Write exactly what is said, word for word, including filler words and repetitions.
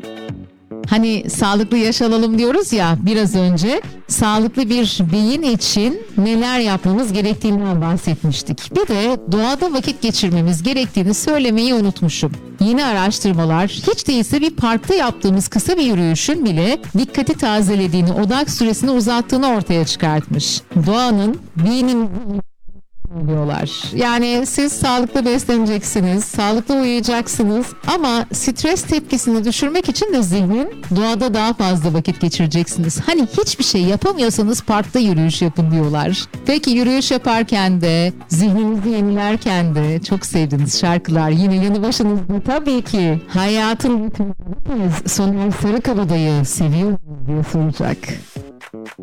Hani sağlıklı yaş alalım diyoruz ya biraz önce, sağlıklı bir beyin için neler yapmamız gerektiğinden bahsetmiştik. Bir de doğada vakit geçirmemiz gerektiğini söylemeyi unutmuşum. Yeni araştırmalar hiç değilse bir parkta yaptığımız kısa bir yürüyüşün bile dikkati tazelediğini, odak süresini uzattığını ortaya çıkartmış. Doğanın beynin diyorlar. Yani siz sağlıklı besleneceksiniz, sağlıklı uyuyacaksınız ama stres tepkisini düşürmek için de zihnin doğada daha fazla vakit geçireceksiniz. Hani hiçbir şey yapamıyorsanız parkta yürüyüş yapın diyorlar. Peki yürüyüş yaparken de, zihninizi yenilerken de çok sevdiğiniz şarkılar yine yanı başınızda tabii ki. Hayatın ritmi Soner Sarıkabadayı seviyor musunuz diye soracak.